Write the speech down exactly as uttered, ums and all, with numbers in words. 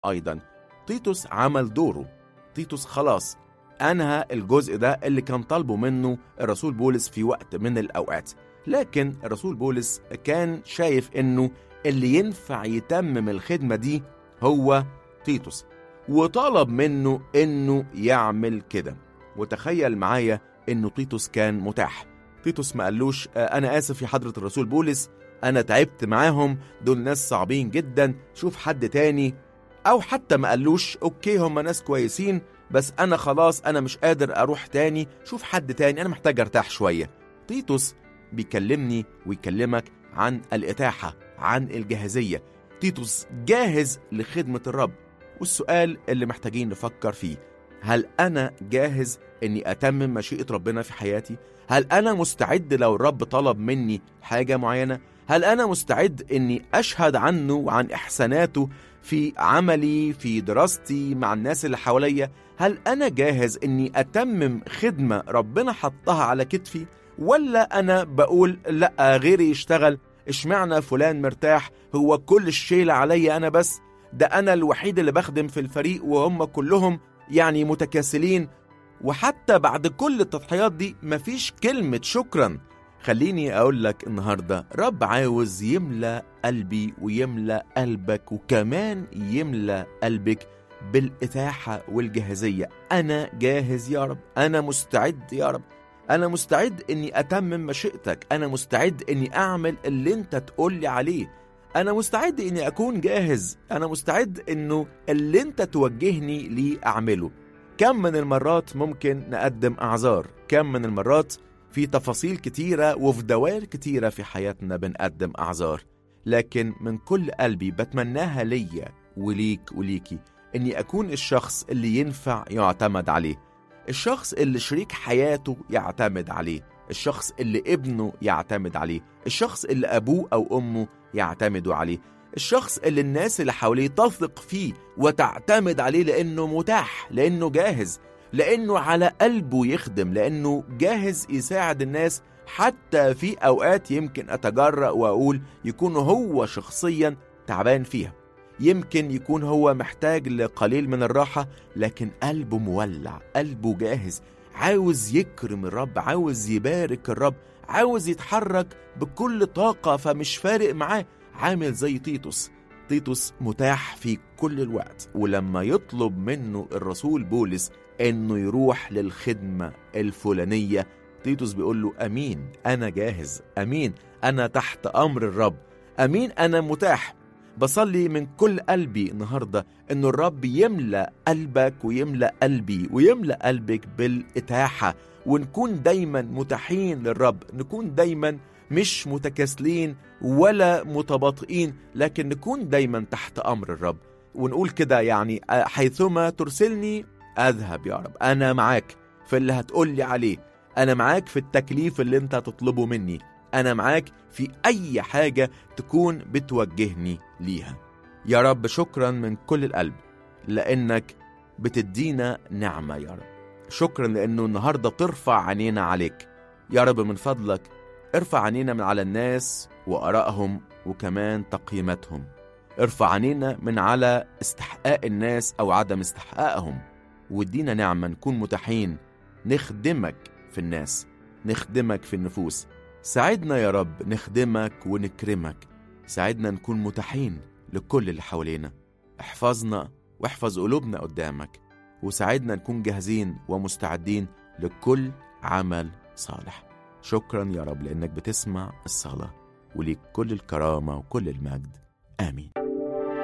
أيضا تيتوس عمل دوره. تيتوس خلاص أنهى الجزء ده اللي كان طالبه منه الرسول بولس في وقت من الأوقات، لكن الرسول بولس كان شايف إنه اللي ينفع يتمم الخدمة دي هو تيتوس، وطلب منه إنه يعمل كده. وتخيل معايا إنه تيتوس كان متاح. تيتوس ما قالوش أنا آسف يا حضرة الرسول بولس، أنا تعبت معاهم، دول ناس صعبين جدا، شوف حد تاني. أو حتى ما قالوش أوكي هم ناس كويسين بس أنا خلاص أنا مش قادر أروح تاني، شوف حد تاني، أنا محتاج أرتاح شوية. تيتوس بيكلمني ويكلمك عن الإتاحة، عن الجاهزية. تيتوس جاهز لخدمة الرب. والسؤال اللي محتاجين نفكر فيه، هل أنا جاهز أني أتمم مشيئة ربنا في حياتي؟ هل أنا مستعد لو الرب طلب مني حاجة معينة؟ هل أنا مستعد أني أشهد عنه وعن إحساناته في عملي، في دراستي، مع الناس اللي حواليا؟ هل أنا جاهز أني أتمم خدمة ربنا حطها على كتفي؟ ولا أنا بقول لأ غيري يشتغل، اشمعنى فلان مرتاح، هو كل الشيلة عليا أنا بس، ده أنا الوحيد اللي بخدم في الفريق وهم كلهم يعني متكاسلين. وحتى بعد كل التضحيات دي مفيش كلمة شكرا. خليني أقول لك النهاردة رب عاوز يملأ قلبي ويملأ قلبك وكمان يملأ قلبك بالإتاحة والجاهزية. أنا جاهز يا رب، أنا مستعد يا رب، أنا مستعد أني أتمم مشيئتك، أنا مستعد أني أعمل اللي أنت تقولي عليه، أنا مستعد أني أكون جاهز، أنا مستعد أنه اللي أنت توجهني لي أعمله. كم من المرات ممكن نقدم أعذار، كم من المرات في تفاصيل كتيرة وفي دوائر كتيرة في حياتنا بنقدم أعذار، لكن من كل قلبي بتمناها ليا وليك وليكي أني أكون الشخص اللي ينفع يعتمد عليه، الشخص اللي شريك حياته يعتمد عليه، الشخص اللي ابنه يعتمد عليه، الشخص اللي أبوه أو أمه يعتمدوا عليه، الشخص اللي الناس اللي حواليه تثق فيه وتعتمد عليه لأنه متاح، لأنه جاهز، لأنه على قلبه يخدم، لأنه جاهز يساعد الناس حتى في أوقات يمكن أتجرأ وأقول يكون هو شخصيا تعبان فيها، يمكن يكون هو محتاج لقليل من الراحة، لكن قلبه مولع، قلبه جاهز، عاوز يكرم الرب، عاوز يبارك الرب، عاوز يتحرك بكل طاقة، فمش فارق معاه. عامل زي تيتوس. تيتوس متاح في كل الوقت، ولما يطلب منه الرسول بولس انه يروح للخدمة الفلانية، تيتوس بيقول له امين، انا جاهز، امين، انا تحت امر الرب، امين، انا متاح. بصلي من كل قلبي النهاردة انه الرب يملأ قلبك ويملأ قلبي ويملأ قلبك بالإتاحة، ونكون دايما متاحين للرب، نكون دايما مش متكاسلين ولا متباطئين، لكن نكون دايما تحت أمر الرب، ونقول كده يعني حيثما ترسلني أذهب يا رب، أنا معاك في اللي هتقولي عليه، أنا معاك في التكليف اللي انت تطلبه مني، أنا معاك في أي حاجة تكون بتوجهني ليها. يا رب شكرا من كل القلب لأنك بتدينا نعمة يا رب، شكرا لأنه النهاردة ترفع عينينا عليك يا رب. من فضلك ارفع عينينا من على الناس وآرائهم وكمان تقييماتهم، ارفع عينينا من على استحقاق الناس أو عدم استحقاقهم، وادينا نعمة نكون متاحين نخدمك في الناس، نخدمك في النفوس. ساعدنا يا رب نخدمك ونكرمك، ساعدنا نكون متاحين لكل اللي حوالينا، احفظنا واحفظ قلوبنا قدامك، وساعدنا نكون جاهزين ومستعدين لكل عمل صالح. شكرا يا رب لأنك بتسمع الصلاة، وليك كل الكرامة وكل المجد. آمين.